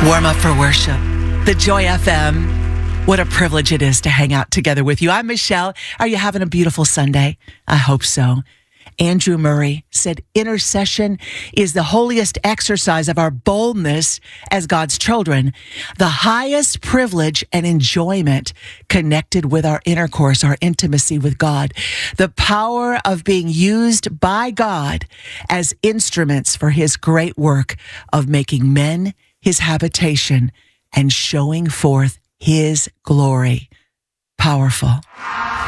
Warm up for worship. The Joy FM. What a privilege it is to hang out together with you. I'm Michelle. Are you having a beautiful Sunday? I hope so. Andrew Murray said, intercession is the holiest exercise of our boldness as God's children, the highest privilege and enjoyment connected with our intercourse, our intimacy with God, the power of being used by God as instruments for his great work of making men his habitation and showing forth his glory. Powerful.